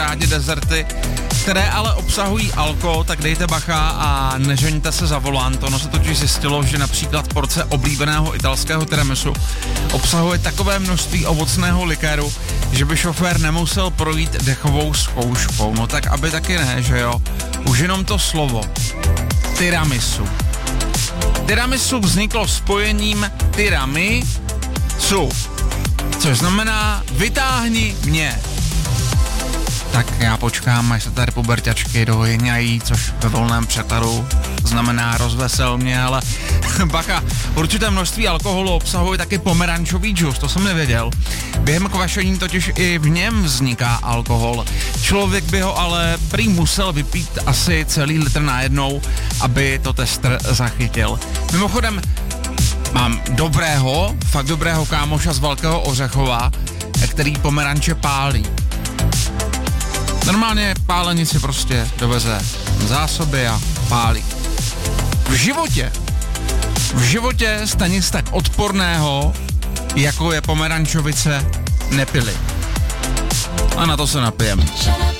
rádi dezerty, které ale obsahují alko, tak dejte bacha a nežeňte se za volant. Ono se totiž zjistilo, že například porce oblíbeného italského tiramisu obsahuje takové množství ovocného likéru, že by šofér nemusel projít dechovou zkouškou. No tak aby taky ne, že jo? Už jenom to slovo. Tiramisu. Tiramisu vzniklo spojením tiramisu, což znamená vytáhni mě. Tak já počkám, až se tady puberťačky dohyňají, což ve volném překladu znamená rozvesel mě, ale bacha, určité množství alkoholu obsahuje taky pomerančový džus, to jsem nevěděl. Během kvašení totiž i v něm vzniká alkohol. Člověk by ho ale prý musel vypít asi celý litr najednou, aby to tester zachytil. Mimochodem, mám fakt dobrého kámoša z Velkého Ořechova, který pomeranče pálí. Normálně pálení si prostě doveze zásoby a pálí. V životě jste nic tak odporného, jako je pomerančovice, nepili. A na to se napijeme.